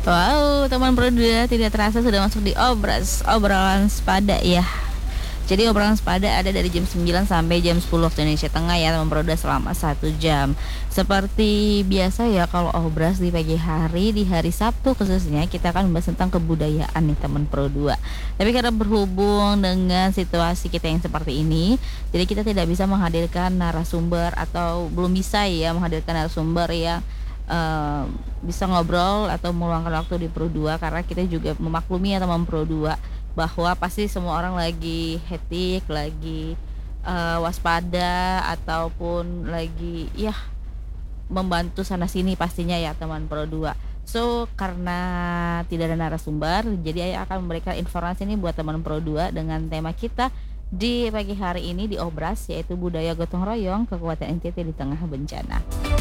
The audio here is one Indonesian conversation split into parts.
Wow, teman berdua tidak terasa sudah masuk di obrolan sepada ya. Jadi obrolan sepada ada dari jam 9 sampai jam 10 waktu Indonesia Tengah ya teman berdua selama 1 jam. Seperti biasa ya kalau obras di pagi hari, di hari Sabtu khususnya kita akan membahas tentang kebudayaan nih teman Pro 2. Tapi karena berhubung dengan situasi kita yang seperti ini, jadi kita tidak bisa menghadirkan narasumber atau belum bisa ya menghadirkan narasumber yang eh, bisa ngobrol atau meluangkan waktu di Pro 2 karena kita juga memaklumi ya teman Pro 2 bahwa pasti semua orang lagi hektik, lagi waspada ataupun lagi ya membantu sana sini pastinya ya teman Pro 2. So karena tidak ada narasumber, jadi saya akan memberikan informasi ini buat teman Pro 2 dengan tema kita di pagi hari ini di Obras, yaitu budaya gotong royong kekuatan NTT di tengah bencana.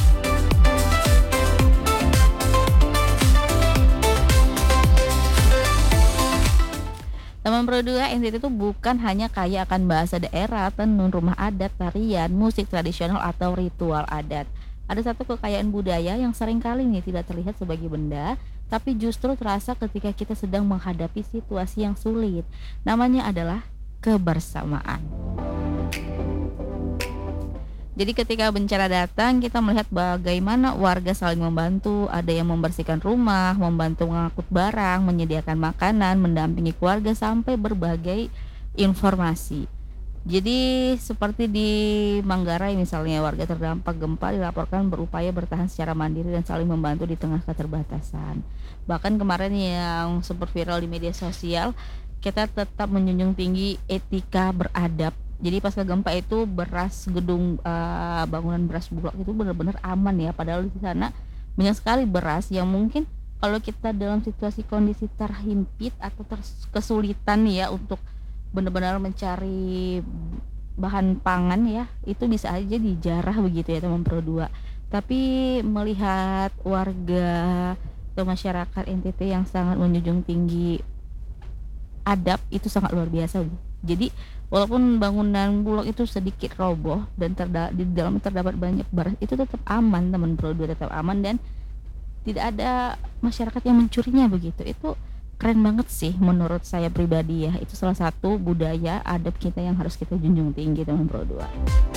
Teman Pro 2, NTT itu bukan hanya kaya akan bahasa daerah, tenun, rumah adat, tarian, musik tradisional atau ritual adat. Ada satu kekayaan budaya yang seringkali nih tidak terlihat sebagai benda, tapi justru terasa ketika kita sedang menghadapi situasi yang sulit. Namanya adalah kebersamaan. Jadi ketika bencana datang, kita melihat bagaimana warga saling membantu, ada yang membersihkan rumah, membantu mengangkut barang, menyediakan makanan, mendampingi keluarga sampai berbagai informasi. Jadi seperti di Manggarai misalnya, warga terdampak gempa dilaporkan berupaya bertahan secara mandiri dan saling membantu di tengah keterbatasan. Bahkan kemarin yang sempat viral di media sosial, kita tetap menjunjung tinggi etika beradab. Jadi pasca gempa itu bangunan beras Bulog itu benar-benar aman ya, padahal di sana banyak sekali beras yang mungkin kalau kita dalam situasi kondisi terhimpit atau kesulitan ya untuk benar-benar mencari bahan pangan ya, itu bisa aja dijarah begitu ya teman Pro 2. Tapi melihat warga atau masyarakat NTT yang sangat menjunjung tinggi adab itu sangat luar biasa. Jadi walaupun bangunan Bulog itu sedikit roboh dan di dalamnya terdapat banyak beras, itu tetap aman teman Pro 2, tetap aman dan tidak ada masyarakat yang mencurinya begitu. Itu keren banget sih menurut saya pribadi ya. Itu salah satu budaya adab kita yang harus kita junjung tinggi teman Pro 2.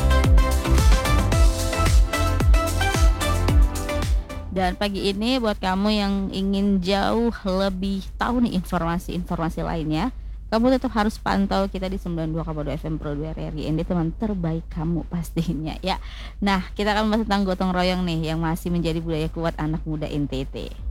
Dan pagi ini buat kamu yang ingin jauh lebih tahu nih informasi-informasi lainnya, kamu tetap harus pantau kita di 92,2 FM Pro 2 RRI ND, teman terbaik kamu pastinya ya. Nah, kita akan membahas tentang gotong royong nih yang masih menjadi budaya kuat anak muda NTT.